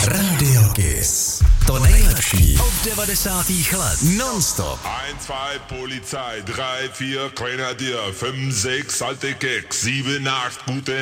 Radio Kiss. To nejlepší od 90. let. Non-stop. 1, 2, Polizei, 3, 4, Grenadier, 5, 6, alte Keks, 7, 8, gute